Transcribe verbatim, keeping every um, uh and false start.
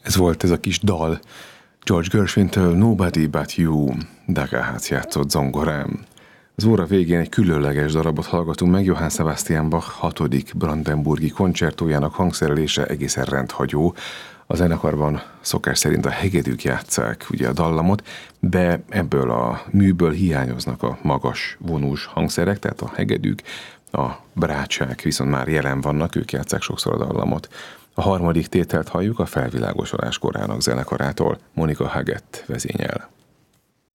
Ez volt ez a kis dal George Gershwin-től, Nobody But You, Daga Hatz játszott zongorán. Az óra végén egy különleges darabot hallgatunk meg, Johann Sebastian Bach hatodik brandenburgi koncertójának hangszerelése egészen rendhagyó. A zenekarban szokás szerint a hegedűk játsszák ugye a dallamot, de ebből a műből hiányoznak a magas vonós hangszerek, tehát a hegedűk, a brácsák viszont már jelen vannak, ők játsszák sokszor a dallamot. A harmadik tételt halljuk a felvilágosolás korának zenekarától, Monika Hagett vezényel.